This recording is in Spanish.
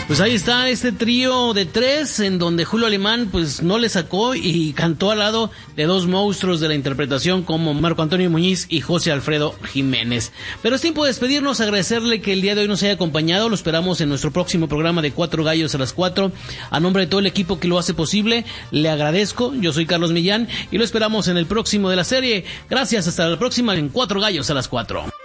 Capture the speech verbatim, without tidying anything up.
Pues ahí está este trío de tres en donde Julio Alemán pues no le sacó y cantó al lado de dos monstruos de la interpretación como Marco Antonio Muñiz y José Alfredo Jiménez. Pero es tiempo de despedirnos, agradecerle que el día de hoy nos haya acompañado. Lo esperamos en nuestro próximo programa de Cuatro Gallos a las Cuatro. A nombre de todo el equipo que lo hace posible, le agradezco. Yo soy Carlos Millán y lo esperamos en el próximo de la serie. Gracias, hasta la próxima en Cuatro Gallos a las Cuatro.